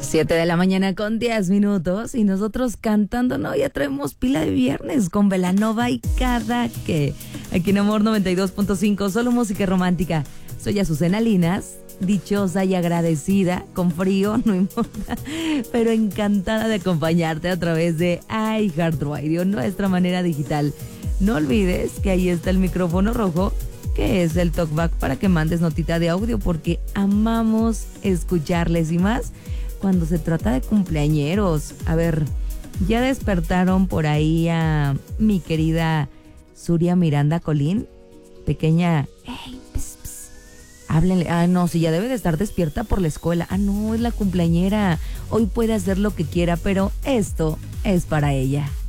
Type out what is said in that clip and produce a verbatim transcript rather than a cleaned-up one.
Siete de la mañana con diez minutos y nosotros cantando, no, ya traemos pila de viernes con Belanova y Cada Que. Aquí en Amor noventa y dos punto cinco, solo música romántica. Soy Azucena Linas, dichosa y agradecida, con frío, no importa, pero encantada de acompañarte a través de iHeartRadio, nuestra manera digital. No olvides que ahí está el micrófono rojo, que es el talkback para que mandes notita de audio, porque amamos escucharles y más cuando se trata de cumpleañeros. A ver, ya despertaron por ahí a mi querida Surya Miranda Colín, pequeña. Hey, pss, pss, háblenle. Ah, no, sí, ya debe de estar despierta por la escuela. Ah, no, es la cumpleañera. Hoy puede hacer lo que quiera, pero esto es para ella.